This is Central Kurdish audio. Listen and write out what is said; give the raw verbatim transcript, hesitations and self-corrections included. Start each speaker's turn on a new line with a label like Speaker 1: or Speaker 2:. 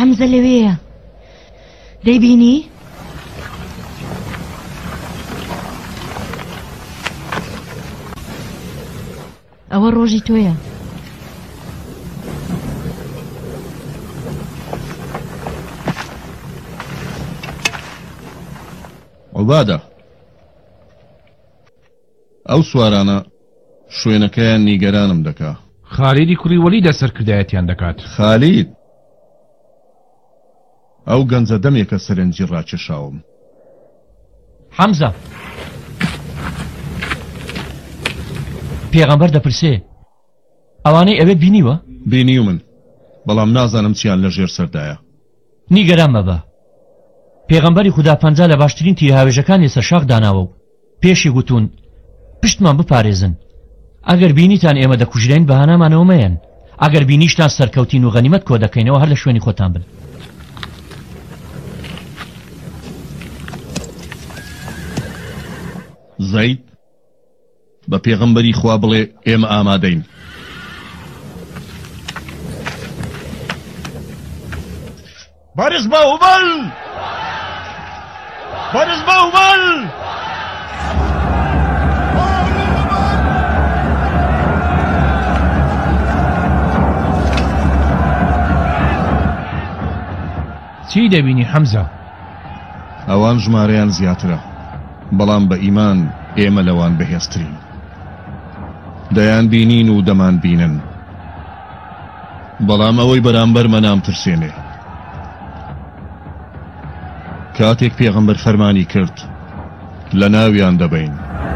Speaker 1: حەمزە لەوەیە دەیبینی؟ ئەوە ڕۆژی تۆیە.
Speaker 2: عوبادە ئەو سوارانە شوێنەکەیان نیگەرانم دەکا.
Speaker 3: خالیدی کوڕی وەلی دەسەرکردایەتیان دەکات.
Speaker 2: خالید ئەو گەنجە دەمێکە سەرنجی ڕاکێشاوم.
Speaker 4: حەمزە پێغەمبەر دەپرسێ ئەوانەی ئەوێ بینیوە؟
Speaker 2: بینی و من بەڵام نازانم چیان لە ژێر سەردایە.
Speaker 4: نیگەران مەبە. پێغەمبەری خوددا پەنجا لە باشترین تیرهاوێژەکانی سەر شاخ داناوە و پێشی گوتون پشتمان بپارێزن. ئەگەر بینیتان ئێمە دەکوژرین بەهانامانەوە مەیەن. ئەگەر بینیشتان سەرکەوتین و غەنیمەت کۆ دەکەینەوە هەر لە شوێنی خۆتان بن.
Speaker 2: زەید بە پێغەمبەری خوا بڵێ ئێمە ئامادەین. بارز بە هوبەل! بارز بە هوبەل!
Speaker 3: چی دەبینی حەمزە؟
Speaker 2: ئەوان ژمارەیان زیاترە بەڵام بە ئیمان ئێمە لەوان بەهێزترین. دەیان بینین و دەمان بینن بەڵام ئەوەی بەرامبەرمە نامترسێنێ. کاتێک پێغەمبەر فەرمانی کرد لە ناویان دەبین.